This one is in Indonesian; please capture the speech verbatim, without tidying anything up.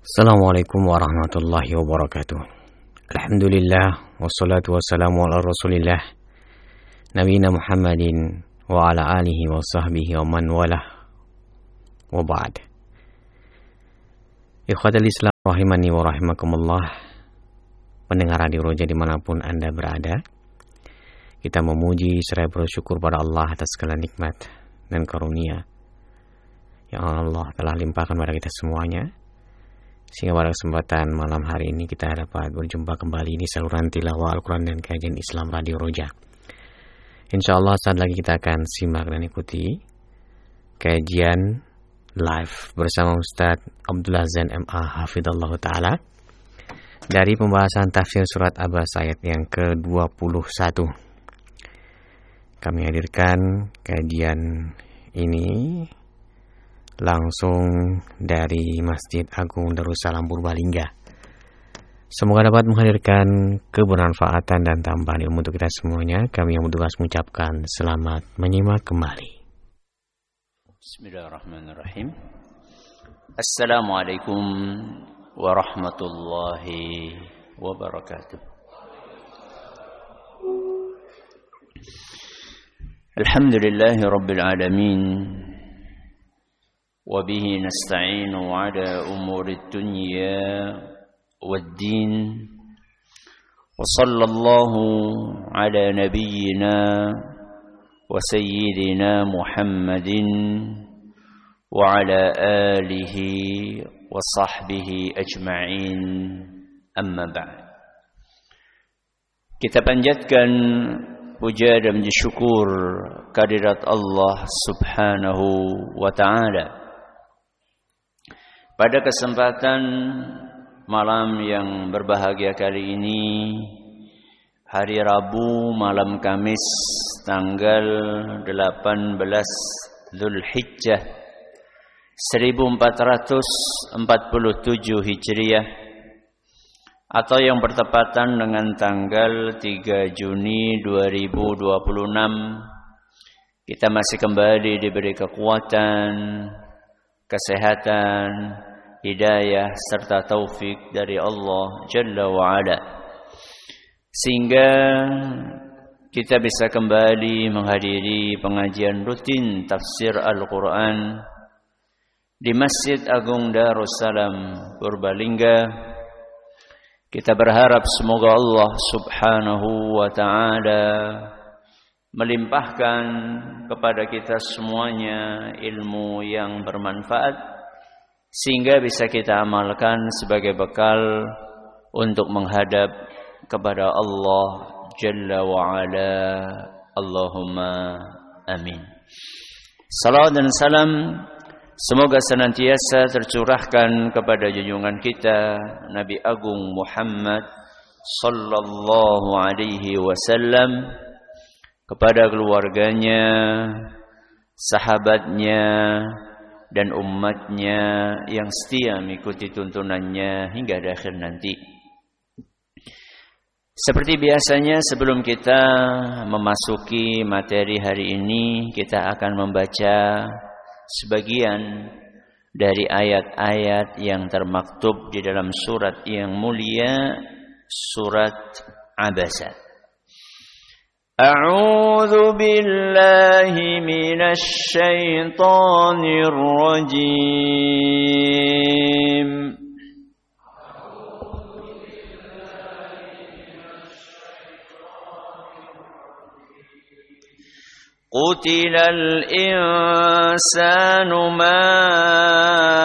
Assalamualaikum warahmatullahi wabarakatuh. Alhamdulillah wassalatu wassalamu ala Rasulillah Nabiyina Muhammadin wa ala alihi wa sahbihi wa man walah wa ba'd. Ikhwatal Islam rahimani wa rahimakumullah. Pendengar Radio Roja dimanapun Anda berada, kita memuji seraya bersyukur pada Allah atas segala nikmat dan karunia yang Allah telah limpahkan kepada kita semuanya, sehingga pada kesempatan malam hari ini kita dapat berjumpa kembali di saluran tilawah Al-Quran dan kajian Islam Radio Roja. InsyaAllah saat lagi kita akan simak dan ikuti kajian live bersama Ustaz Abdullah Zain M A Hafidhallah Ta'ala dari pembahasan tafsir surat Abasa ayat yang ke dua puluh satu. Kami hadirkan kajian ini langsung dari Masjid Agung Darussalam Purbalingga. Semoga dapat menghadirkan kebermanfaatan dan tambahan ilmu untuk kita semuanya. Kami yang bertugas mengucapkan selamat menyimak kembali. Bismillahirrahmanirrahim. Assalamualaikum warahmatullahi wabarakatuh. Alhamdulillahi rabbil alamin. وبه نستعين على أمور الدنيا والدين وصلى الله على نبينا وسيدنا محمد وعلى آله وصحبه أجمعين أما بعد. Kita panjatkan puja dan syukur kehadirat Allah Subhanahu wa Ta'ala. Pada kesempatan malam yang berbahagia kali ini, hari Rabu malam Kamis tanggal delapan belas Zulhijjah seribu empat ratus empat puluh tujuh Hijriah, atau yang bertepatan dengan tanggal tiga Juni dua ribu dua puluh enam, kita masih kembali diberi kekuatan, kesehatan, hidayah serta taufik dari Allah Jalla wa'ala, sehingga kita bisa kembali menghadiri pengajian rutin tafsir Al-Quran di Masjid Agung Darussalam Purbalingga. Kita berharap semoga Allah Subhanahu wa Ta'ala melimpahkan kepada kita semuanya ilmu yang bermanfaat, sehingga bisa kita amalkan sebagai bekal untuk menghadap kepada Allah Jalla wa'ala. Allahumma amin. Salawat dan salam semoga senantiasa tercurahkan kepada junjungan kita Nabi Agung Muhammad sallallahu alaihi wasallam, kepada keluarganya, sahabatnya, dan umatnya yang setia mengikuti tuntunannya hingga akhir nanti. Seperti biasanya, sebelum kita memasuki materi hari ini, kita akan membaca sebagian dari ayat-ayat yang termaktub di dalam surat yang mulia, surat Abasa. أعوذ بالله من الشيطان الرجيم قتل الإنسان ما